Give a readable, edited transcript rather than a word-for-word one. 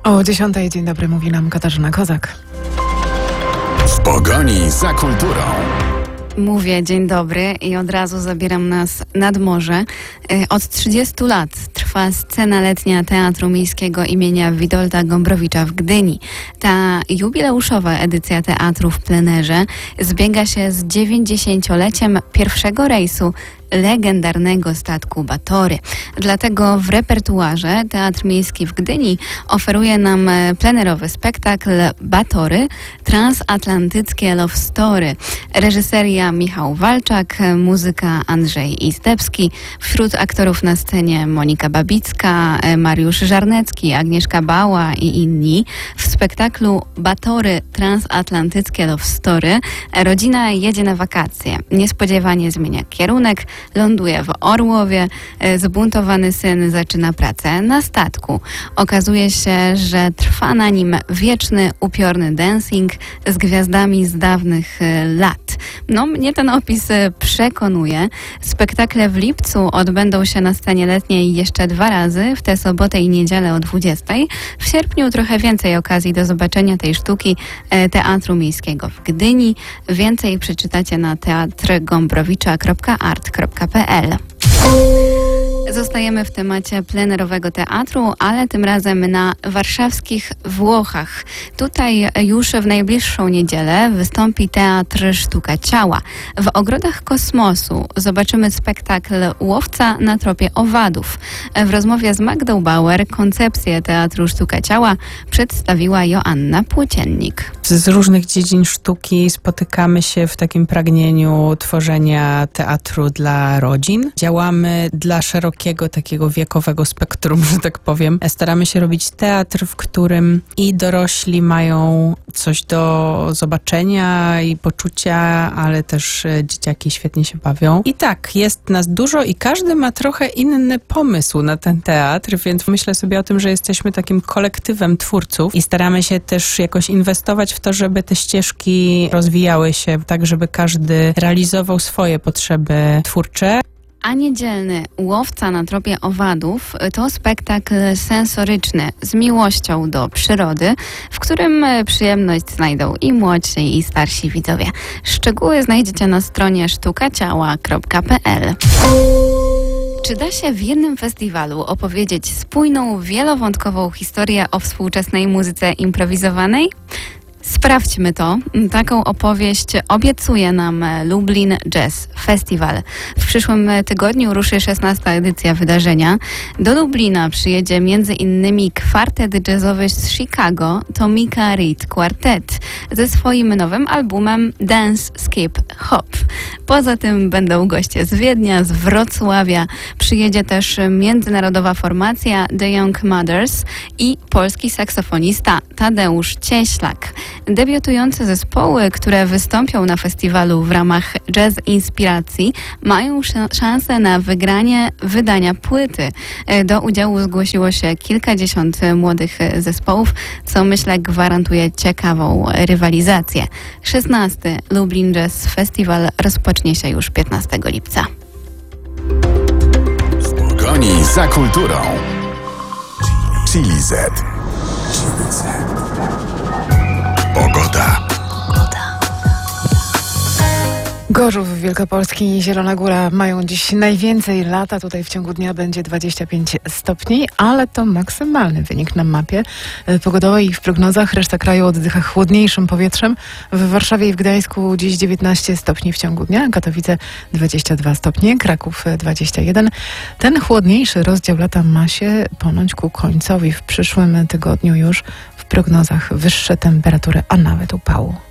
O 10:00 dzień dobry, mówi nam Katarzyna Kozak. W pogoni za kulturą. Mówię dzień dobry i od razu zabieram nas nad morze. Od 30 lat trwa scena letnia Teatru Miejskiego imienia Witolda Gombrowicza w Gdyni. Ta jubileuszowa edycja teatru w plenerze zbiega się z 90-leciem pierwszego rejsu legendarnego statku Batory. Dlatego w repertuarze Teatr Miejski w Gdyni oferuje nam plenerowy spektakl Batory – Transatlantyckie Love Story. Reżyseria Michał Walczak, muzyka Andrzej Izdebski. Wśród aktorów na scenie Monika Babicka, Mariusz Żarnecki, Agnieszka Bała i inni. W spektaklu Batory – Transatlantyckie Love Story rodzina jedzie na wakacje. Niespodziewanie zmienia kierunek, ląduje w Orłowie, zbuntowany syn zaczyna pracę na statku. Okazuje się, że trwa na nim wieczny, upiorny dancing z gwiazdami z dawnych lat. No, mnie ten opis przekonuje. Spektakle w lipcu odbędą się na scenie letniej jeszcze 2 razy, w tę sobotę i niedzielę o 20:00. W sierpniu trochę więcej okazji do zobaczenia tej sztuki Teatru Miejskiego w Gdyni. Więcej przeczytacie na teatrgombrowicza.art.pl. Zostajemy w temacie plenerowego teatru, ale tym razem na warszawskich Włochach. Tutaj już w najbliższą niedzielę wystąpi Teatr Sztuka Ciała. W Ogrodach Kosmosu zobaczymy spektakl Łowca na tropie owadów. W rozmowie z Magdą Bauer koncepcję Teatru Sztuka Ciała przedstawiła Joanna Płóciennik. Z różnych dziedzin sztuki spotykamy się w takim pragnieniu tworzenia teatru dla rodzin. Działamy dla szerokiego takiego wiekowego spektrum, że tak powiem. Staramy się robić teatr, w którym i dorośli mają coś do zobaczenia i poczucia, ale też dzieciaki świetnie się bawią. I tak, jest nas dużo i każdy ma trochę inny pomysł na ten teatr, więc myślę sobie o tym, że jesteśmy takim kolektywem twórców i staramy się też jakoś inwestować w to, żeby te ścieżki rozwijały się tak, żeby każdy realizował swoje potrzeby twórcze. A niedzielny Łowca na tropie owadów to spektakl sensoryczny z miłością do przyrody, w którym przyjemność znajdą i młodsi, i starsi widzowie. Szczegóły znajdziecie na stronie sztukaciała.pl. Czy da się w jednym festiwalu opowiedzieć spójną, wielowątkową historię o współczesnej muzyce improwizowanej? Sprawdźmy to. Taką opowieść obiecuje nam Lublin Jazz Festival. W przyszłym tygodniu ruszy 16. edycja wydarzenia. Do Lublina przyjedzie m.in. kwartet jazzowy z Chicago, Tomika Reed Quartet, ze swoim nowym albumem Dance, Skip, Hop. Poza tym będą goście z Wiednia, z Wrocławia. Przyjedzie też międzynarodowa formacja The Young Mothers i polski saksofonista Tadeusz Cieślak. Debiutujące zespoły, które wystąpią na festiwalu w ramach Jazz Inspiracji, mają szansę na wygranie wydania płyty. Do udziału zgłosiło się kilkadziesiąt młodych zespołów, co myślę gwarantuje ciekawą rywalizację. 16. Lublin Jazz Festival rozpocznie się już 15 lipca. W pogoni za kulturą. Chili Z. Pogoda. Gorzów Wielkopolski i Zielona Góra mają dziś najwięcej lata. Tutaj w ciągu dnia będzie 25 stopni, ale to maksymalny wynik na mapie pogodowej i w prognozach. Reszta kraju oddycha chłodniejszym powietrzem. W Warszawie i w Gdańsku dziś 19 stopni w ciągu dnia, Katowice 22 stopnie, Kraków 21. Ten chłodniejszy rozdział lata ma się ponoć ku końcowi. W przyszłym tygodniu już w prognozach wyższe temperatury, a nawet upału.